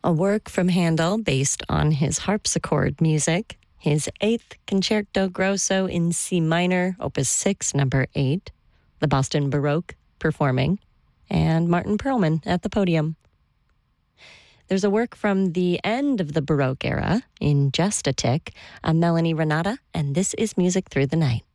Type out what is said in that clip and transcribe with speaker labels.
Speaker 1: A work from Handel based on his harpsichord music, his 8th Concerto Grosso in C minor, Opus 6, number 8, the Boston Baroque performing, and Martin Perlman at the podium. There's a work from the end of the Baroque era, in just a tick, Melanie Renata, and this is Music Through the Night.